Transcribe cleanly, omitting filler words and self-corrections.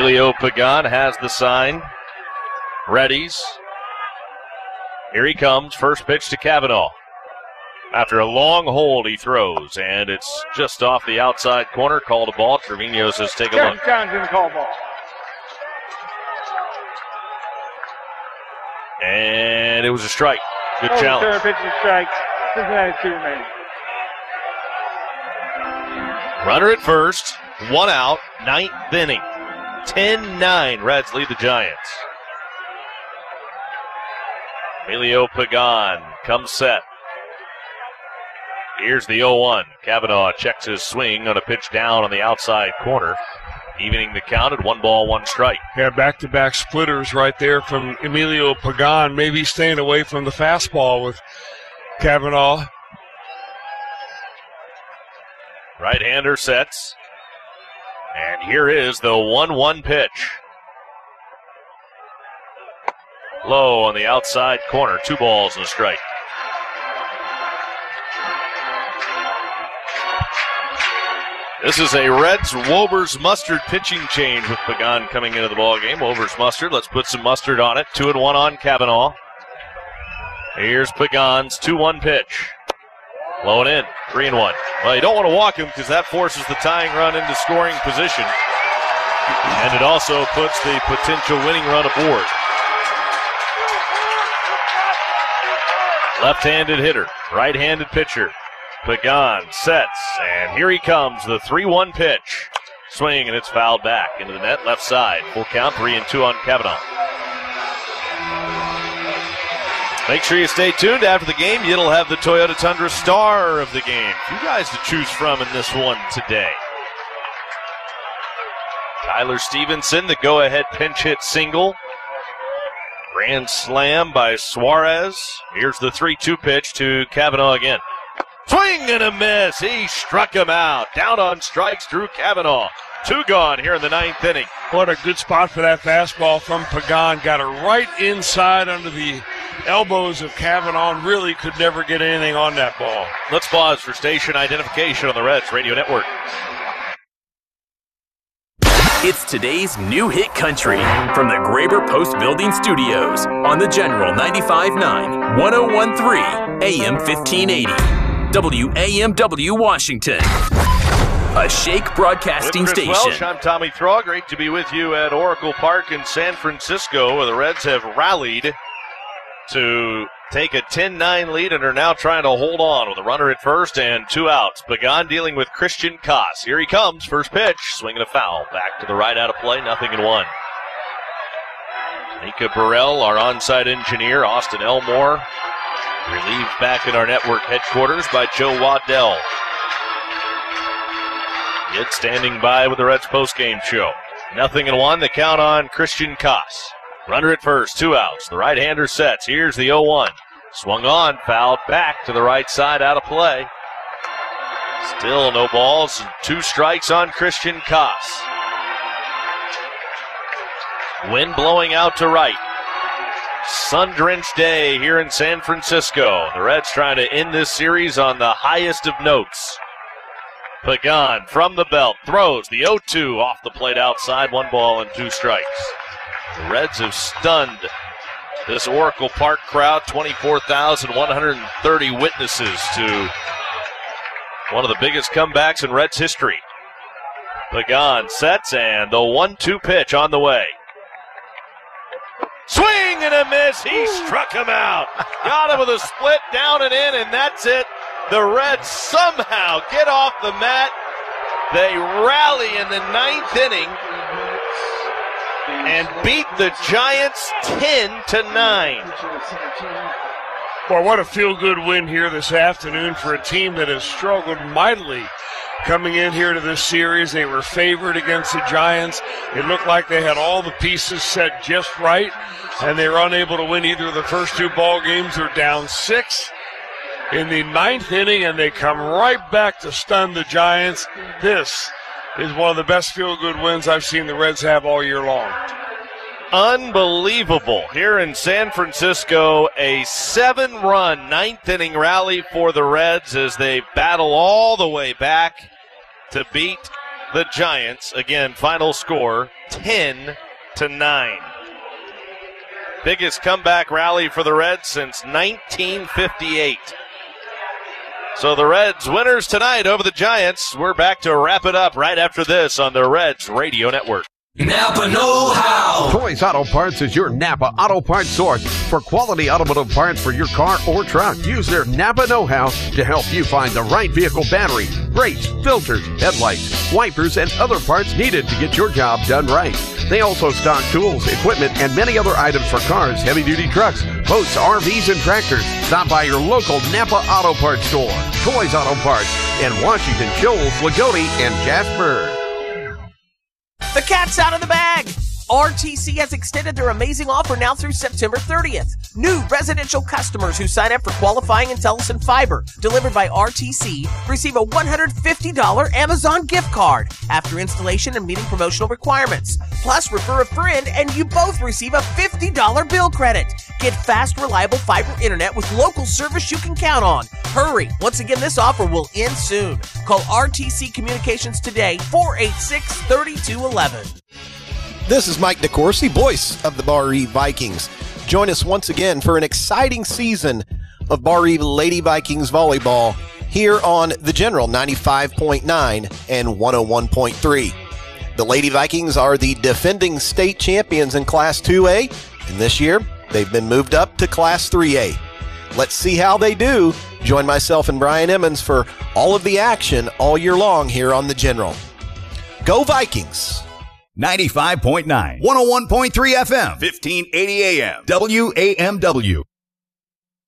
Emilio Pagan has the sign. Readies. Here he comes. First pitch to Cavanaugh. After a long hold, he throws, and it's just off the outside corner. Called a ball. Trevino says, take a look. John's going to call ball. And it was a strike. Good challenge. Pitch and strike. Cincinnati 2 remaining. Runner at first. 1 out. 9th inning. 10-9. Reds lead the Giants. Emilio Pagan comes set. Here's the 0-1. Cavanaugh checks his swing on a pitch down on the outside corner. Evening the count at 1 ball, 1 strike. Yeah, back-to-back splitters right there from Emilio Pagan. Maybe staying away from the fastball with Cavanaugh. Right-hander sets. And here is the 1-1 pitch. Low on the outside corner. 2 balls and a strike. This is a Reds Wobers Mustard pitching change with Pagan coming into the ballgame. Wobers Mustard. Let's put some mustard on it. 2-1 on Cavanaugh. Here's Pagan's 2-1 pitch. Low and in. 3-1. Well, you don't want to walk him because that forces the tying run into scoring position. And it also puts the potential winning run aboard. Left-handed hitter. Right-handed pitcher. Pagan sets, and here he comes, the 3-1 pitch. Swing, and it's fouled back into the net, left side. Full count, 3-2 on Cavanaugh. Make sure you stay tuned. After the game, you'll have the Toyota Tundra star of the game. You guys to choose from in this one today. Tyler Stevenson, the go-ahead pinch hit single. Grand slam by Suarez. Here's the 3-2 pitch to Cavanaugh again. Swing and a miss. He struck him out. Down on strikes, Drew Cavanaugh. 2 gone here in the 9th inning. What a good spot for that fastball from Pagan. Got it right inside under the elbows of Cavanaugh and really could never get anything on that ball. Let's pause for station identification on the Reds Radio Network. It's today's new hit country from the Graber Post Building Studios on the General 95.9, 101.3, AM 1580. WAMW Washington, a Shake Broadcasting With Chris station. Welsh, I'm Tommy Thrall. Great to be with you at Oracle Park in San Francisco, where the Reds have rallied to take a 10-9 lead and are now trying to hold on with a runner at first and 2 outs. Pagan dealing with Christian Koss. Here he comes, first pitch, swinging a foul. Back to the right out of play, 0-1. Mika Burrell, our on-site engineer, Austin Elmore. Relieved back in our network headquarters by Joe Waddell. Yet standing by with the Reds postgame show. 0-1, the count on Christian Koss. Runner at first, 2 outs. The right-hander sets. Here's the 0-1. Swung on, fouled back to the right side, out of play. Still no balls, 2 strikes on Christian Koss. Wind blowing out to right. Sun-drenched day here in San Francisco. The Reds trying to end this series on the highest of notes. Pagan from the belt throws the 0-2 off the plate outside. 1 ball and 2 strikes. The Reds have stunned this Oracle Park crowd. 24,130 witnesses to one of the biggest comebacks in Reds history. Pagan sets, and the 1-2 pitch on the way. Swing and a miss. He struck him out. Got him with a split down and in, and that's it. The Reds somehow get off the mat. They rally in the 9th inning and beat the Giants 10-9. Boy, what a feel-good win here this afternoon for a team that has struggled mightily coming in here to this series. They were favored against the Giants. It looked like they had all the pieces set just right, and they were unable to win either of the first 2 ball games. They're down 6 in the 9th inning, and they come right back to stun the Giants. This is one of the best feel-good wins I've seen the Reds have all year long. Unbelievable. Here in San Francisco, a 7-run 9th inning rally for the Reds as they battle all the way back to beat the Giants. Again, final score 10-9. Biggest comeback rally for the Reds since 1958. So the Reds winners tonight over the Giants. We're back to wrap it up right after this on the Reds Radio Network. Napa know-how. Troy's Auto Parts is your Napa Auto Parts source for quality automotive parts for your car or truck. Use their Napa know-how to help you find the right vehicle battery, brakes, filters, headlights, wipers, and other parts needed to get your job done right. They also stock tools, equipment, and many other items for cars, heavy-duty trucks, boats, RVs, and tractors. Stop by your local Napa Auto Parts store, Troy's Auto Parts, in Washington, Shoals, Lagodi, and Jasper. The cat's out of the bag! RTC has extended their amazing offer now through September 30th. New residential customers who sign up for qualifying Intellicent Fiber, delivered by RTC, receive a $150 Amazon gift card after installation and meeting promotional requirements. Plus, refer a friend and you both receive a $50 bill credit. Get fast, reliable fiber internet with local service you can count on. Hurry! Once again, this offer will end soon. Call RTC Communications today, 486-3211. This is Mike DeCourcy, voice of the Bar Eve Vikings. Join us once again for an exciting season of Bar Eve Lady Vikings volleyball here on the General 95.9 and 101.3. The Lady Vikings are the defending state champions in Class 2A, and this year they've been moved up to Class 3A. Let's see how they do. Join myself and Brian Emmons for all of the action all year long here on the General. Go Vikings! 95.9, 101.3 FM, 1580 AM, WAMW.